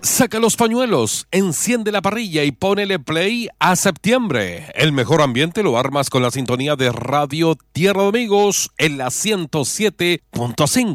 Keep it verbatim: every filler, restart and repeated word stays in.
Saca los pañuelos, enciende la parrilla y ponele play a septiembre. El mejor ambiente lo armas con la sintonía de Radio Tierra de Amigos en la ciento siete punto cinco.